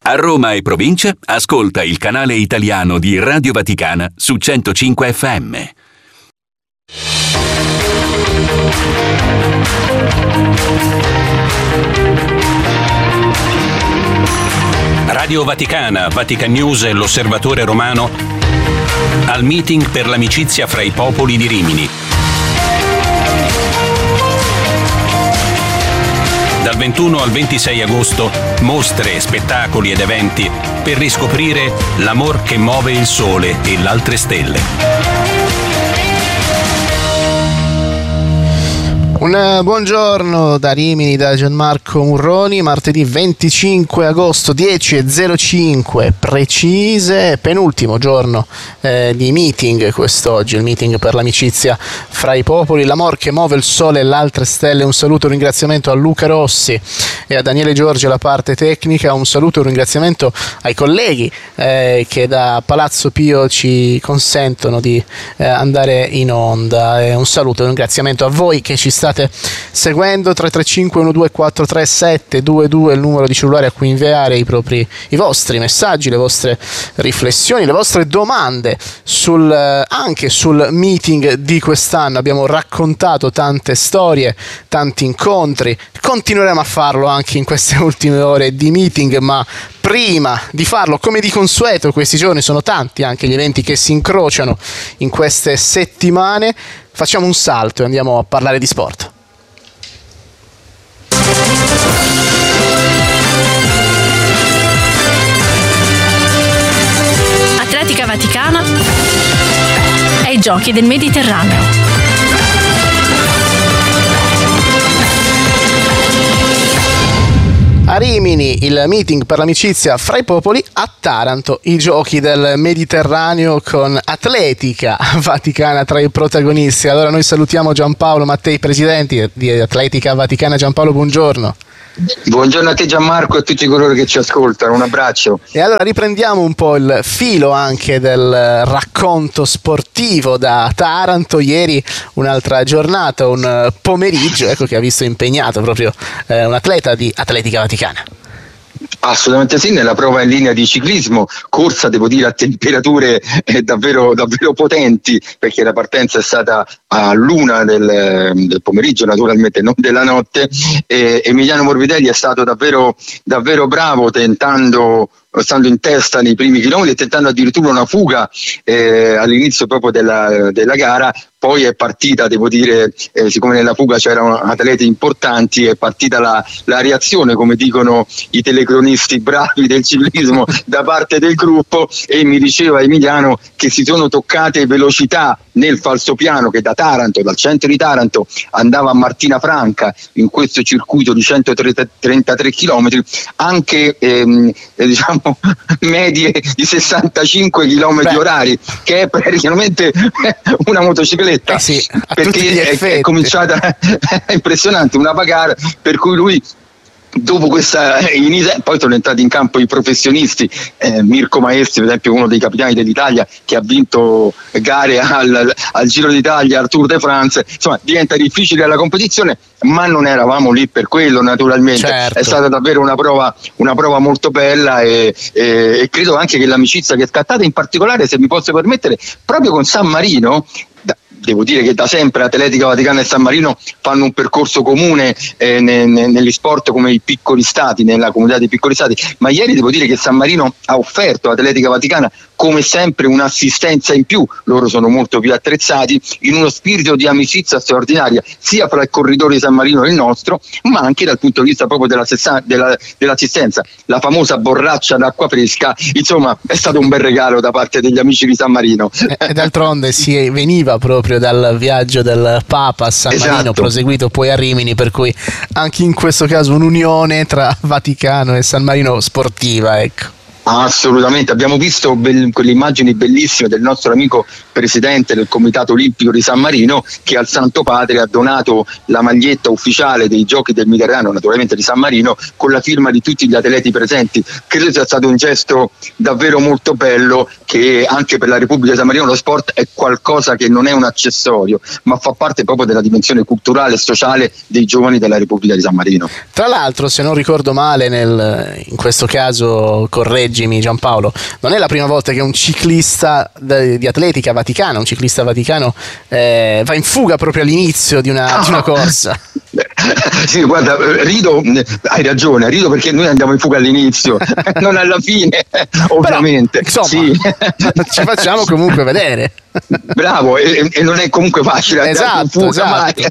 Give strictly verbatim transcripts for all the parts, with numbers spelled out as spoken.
A Roma e provincia, ascolta il canale italiano di Radio Vaticana su centocinque effe emme. Radio Vaticana, Vatican News e l'Osservatore Romano al meeting per l'amicizia fra i popoli di Rimini. Dal ventuno al ventisei agosto, mostre, spettacoli ed eventi per riscoprire l'amor che muove il sole e l'altre stelle. Un buongiorno da Rimini, da Gianmarco Murroni. Martedì venticinque agosto, dieci e zero cinque precise, penultimo giorno eh, di meeting quest'oggi, il meeting per l'amicizia fra i popoli, l'amor che muove il sole e le altre stelle. Un saluto e un ringraziamento a Luca Rossi e a Daniele Giorgi alla parte tecnica, un saluto e un ringraziamento ai colleghi eh, che da Palazzo Pio ci consentono di eh, andare in onda, e un saluto e un ringraziamento a voi che ci state seguendo. Tre tre cinque uno due quattro tre sette due due il numero di cellulare a cui inviare i propri i vostri messaggi, le vostre riflessioni, le vostre domande sul, anche sul meeting di quest'anno. Abbiamo raccontato tante storie, tanti incontri, continueremo a farlo anche in queste ultime ore di meeting, ma prima di farlo, come di consueto, questi giorni sono tanti anche gli eventi che si incrociano in queste settimane. Facciamo un salto e andiamo a parlare di sport. Atletica Vaticana e i Giochi del Mediterraneo. A Rimini il meeting per l'amicizia fra i popoli, a Taranto i Giochi del Mediterraneo con Atletica Vaticana tra i protagonisti. Allora noi salutiamo Giampaolo Mattei, presidente di Atletica Vaticana. Giampaolo, buongiorno. Buongiorno a te Gianmarco e a tutti coloro che ci ascoltano, un abbraccio. E allora riprendiamo un po' il filo anche del racconto sportivo da Taranto. Ieri un'altra giornata, un pomeriggio ecco che ha visto impegnato proprio eh, un atleta di Atletica Vaticana. Assolutamente sì, nella prova in linea di ciclismo, corsa devo dire a temperature eh, davvero, davvero potenti, perché la partenza è stata all'una del, del pomeriggio, naturalmente non della notte, e Emiliano Morbidelli è stato davvero, davvero bravo, tentando stando in testa nei primi chilometri e tentando addirittura una fuga eh, all'inizio proprio della, della gara. Poi è partita, devo dire, eh, siccome nella fuga c'erano atleti importanti, è partita la, la reazione, come dicono i telecronisti bravi del ciclismo, da parte del gruppo, e mi diceva Emiliano che si sono toccate velocità nel falsopiano che da Taranto, dal centro di Taranto, andava a Martina Franca in questo circuito di centotrentatré chilometri, anche ehm, eh, diciamo medie di sessantacinque chilometri orari, che è praticamente una motocicletta. Eh sì, perché è, è cominciata è impressionante, una bagarre per cui lui dopo questa inizia, poi sono entrati in campo i professionisti, eh, Mirko Maestri per esempio, uno dei capitani dell'Italia che ha vinto gare al, al Giro d'Italia, al Tour de France, insomma diventa difficile la competizione, ma non eravamo lì per quello naturalmente. Certo. È stata davvero una prova, una prova molto bella e, e, e credo anche che l'amicizia che è scattata, in particolare, se mi posso permettere, proprio con San Marino. Devo dire che da sempre Atletica Vaticana e San Marino fanno un percorso comune eh, ne, ne, negli sport come i piccoli stati, nella comunità dei piccoli stati, ma ieri devo dire che San Marino ha offerto all'Atletica Vaticana come sempre un'assistenza in più. Loro sono molto più attrezzati, in uno spirito di amicizia straordinaria sia fra il corridore di San Marino e il nostro, ma anche dal punto di vista proprio della, della, dell'assistenza. La famosa borraccia d'acqua fresca, insomma è stato un bel regalo da parte degli amici di San Marino. E d'altronde si veniva proprio dal viaggio del Papa a San Marino, esatto, proseguito poi a Rimini, per cui anche in questo caso un'unione tra Vaticano e San Marino sportiva, ecco. Assolutamente, abbiamo visto be- quelle immagini bellissime del nostro amico presidente del Comitato Olimpico di San Marino, che al Santo Padre ha donato la maglietta ufficiale dei Giochi del Mediterraneo, naturalmente di San Marino, con la firma di tutti gli atleti presenti. Credo sia stato un gesto davvero molto bello, che anche per la Repubblica di San Marino lo sport è qualcosa che non è un accessorio, ma fa parte proprio della dimensione culturale e sociale dei giovani della Repubblica di San Marino. Tra l'altro, se non ricordo male, nel, in questo caso correggimi Giampaolo, non è la prima volta che un ciclista di atletica vaticana, un ciclista vaticano eh, va in fuga proprio all'inizio di una, di una corsa. Sì, guarda, rido, hai ragione, rido perché noi andiamo in fuga all'inizio, non alla fine, ovviamente. Però, insomma, sì. Ci facciamo comunque vedere. Bravo, e, e non è comunque facile. Esatto, in fuga, esatto.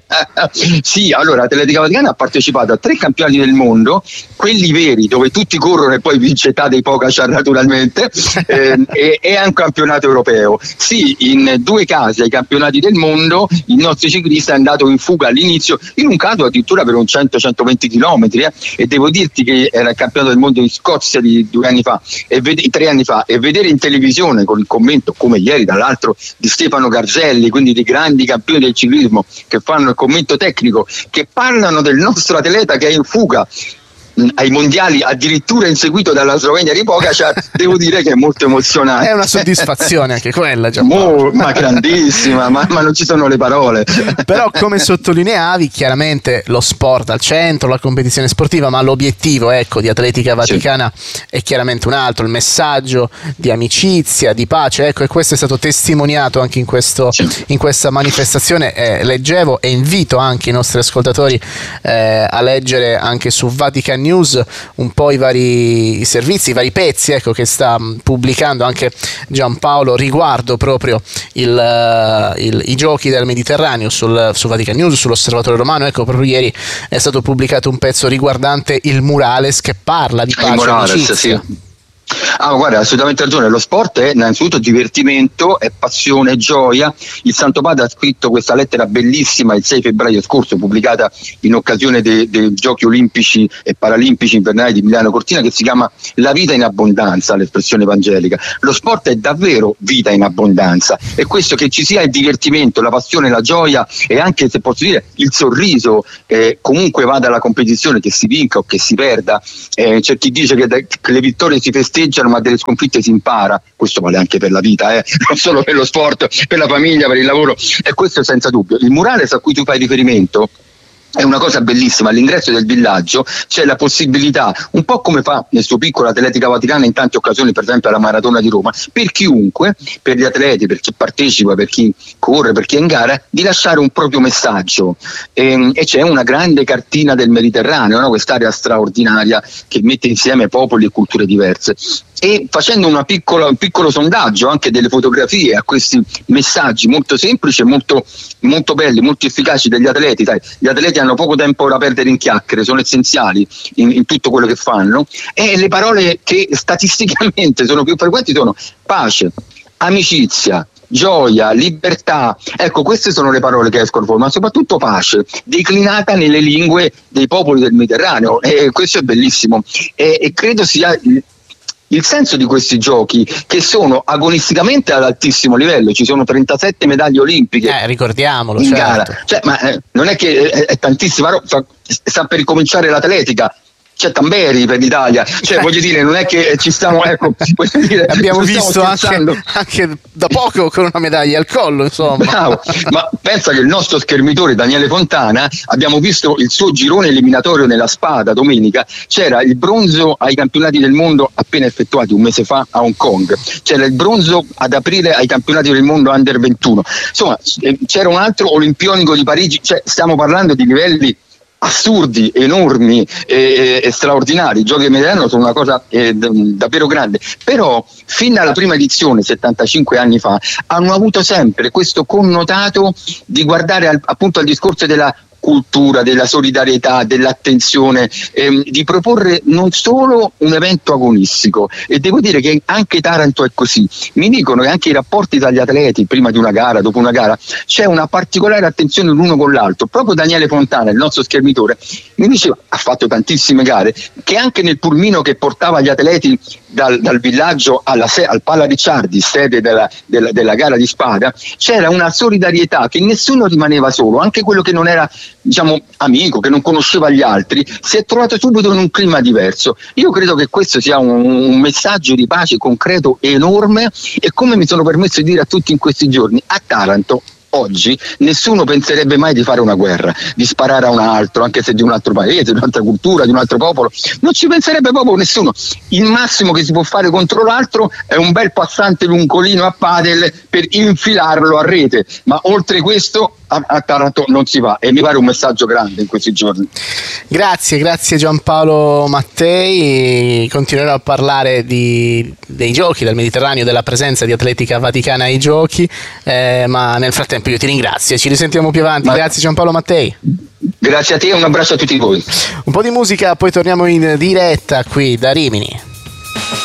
Sì, allora l'Atletica Vaticana ha partecipato a tre campionati del mondo, quelli veri dove tutti corrono e poi vince Tadej Pogačar naturalmente, eh, e, e a un campionato europeo. Sì, in due casi ai campionati del mondo il nostro ciclista è andato in fuga all'inizio, in un caso addirittura per un cento centoventi chilometri, eh, e devo dirti che era il campionato del mondo in Scozia di due anni fa, e ved- tre anni fa, e vedere in televisione con il commento, come ieri dall'altro, di Stefano Garzelli, quindi di grandi campioni del ciclismo che fanno il commento tecnico, che parlano del nostro atleta che è in fuga ai mondiali, addirittura inseguito dalla Slovenia di Pogačar, devo dire che è molto emozionante. È una soddisfazione anche quella, Mo, ma grandissima, ma, ma non ci sono le parole. Però, come sottolineavi, chiaramente lo sport al centro, la competizione sportiva, ma l'obiettivo, ecco, di Atletica Vaticana sì. è chiaramente un altro, il messaggio di amicizia, di pace, ecco, e questo è stato testimoniato anche in, questo, sì. in questa manifestazione. Eh, leggevo e invito anche i nostri ascoltatori eh, a leggere anche su Vatican News un po' i vari i servizi, i vari pezzi, ecco, che sta pubblicando anche Giampaolo riguardo proprio il, il, i giochi del Mediterraneo sul, su Vatican News, sull'Osservatore Romano. Ecco, proprio ieri è stato pubblicato un pezzo riguardante il murales che parla di pace e amicizia. Sì. Ah, guarda, hai assolutamente ragione, lo sport è innanzitutto divertimento, è passione, è gioia. Il Santo Padre ha scritto questa lettera bellissima il sei febbraio scorso, pubblicata in occasione dei, dei Giochi Olimpici e Paralimpici invernali di Milano Cortina, che si chiama La vita in abbondanza, l'espressione evangelica. Lo sport è davvero vita in abbondanza, e questo, che ci sia il divertimento, la passione, la gioia e anche, se posso dire, il sorriso, eh, comunque vada alla competizione, che si vinca o che si perda. Eh, c'è chi dice che, da, che le vittorie si festeggiano, ma delle sconfitte si impara. Questo vale anche per la vita, eh? non solo per lo sport, per la famiglia, per il lavoro, e questo senza dubbio. Il murales a cui tu fai riferimento è una cosa bellissima. All'ingresso del villaggio c'è la possibilità, un po' come fa nel suo piccolo Atletica Vaticana in tante occasioni, per esempio alla Maratona di Roma, per chiunque, per gli atleti, per chi partecipa, per chi corre, per chi è in gara, di lasciare un proprio messaggio. E, e c'è una grande cartina del Mediterraneo, no? Quest'area straordinaria che mette insieme popoli e culture diverse. E facendo una piccola, un piccolo sondaggio anche delle fotografie a questi messaggi molto semplici e molto, molto belli, molto efficaci degli atleti. Sai, gli atleti hanno poco tempo da perdere in chiacchiere, sono essenziali in, in tutto quello che fanno, e le parole che statisticamente sono più frequenti sono pace, amicizia, gioia, libertà. Ecco, queste sono le parole che escono fuori, ma soprattutto pace, declinata nelle lingue dei popoli del Mediterraneo, e questo è bellissimo, e, e credo sia il senso di questi giochi, che sono agonisticamente ad altissimo livello. Ci sono trentasette medaglie olimpiche, eh, ricordiamolo, in certo. gara, cioè, ma eh, non è che è, è tantissima roba, sta per ricominciare l'atletica. C'è Tamberi per l'Italia, cioè voglio dire, non è che ci stiamo, ecco, dire, abbiamo visto anche, anche da poco con una medaglia al collo, insomma. Bravo. Ma pensa che il nostro schermitore Daniele Fontana, abbiamo visto il suo girone eliminatorio nella spada domenica, c'era il bronzo ai campionati del mondo appena effettuati un mese fa a Hong Kong, c'era il bronzo ad aprile ai campionati del mondo under ventuno, insomma c'era un altro olimpionico di Parigi, cioè stiamo parlando di livelli assurdi, enormi e, e, e straordinari. I Giochi del Mediterraneo sono una cosa eh, d- davvero grande, però fin dalla prima edizione settantacinque anni fa hanno avuto sempre questo connotato di guardare al, appunto al discorso della cultura, della solidarietà, dell'attenzione, ehm, di proporre non solo un evento agonistico, e devo dire che anche Taranto è così. Mi dicono che anche i rapporti tra gli atleti prima di una gara, dopo una gara, c'è una particolare attenzione l'uno con l'altro. Proprio Daniele Fontana, il nostro schermitore, mi diceva, ha fatto tantissime gare, che anche nel pulmino che portava gli atleti dal, dal villaggio alla se- al Pala Ricciardi, sede della, della, della gara di spada, c'era una solidarietà, che nessuno rimaneva solo, anche quello che non era, diciamo, amico, che non conosceva gli altri, si è trovato subito in un clima diverso. Io credo che questo sia un, un messaggio di pace concreto enorme, e come mi sono permesso di dire a tutti in questi giorni, a Taranto oggi nessuno penserebbe mai di fare una guerra, di sparare a un altro, anche se di un altro paese, di un'altra cultura, di un altro popolo, non ci penserebbe proprio nessuno. Il massimo che si può fare contro l'altro è un bel passante luncolino a padel per infilarlo a rete, ma oltre questo a, a Taranto non si va, e mi pare un messaggio grande in questi giorni. Grazie, grazie Giampaolo Mattei. Continuerò a parlare di, dei giochi del Mediterraneo, della presenza di Atletica Vaticana ai giochi, eh, ma nel frattempo io ti ringrazio e ci risentiamo più avanti. Ma... grazie Giampaolo Mattei. Grazie a te e un abbraccio a tutti voi. Un po' di musica, poi torniamo in diretta qui da Rimini.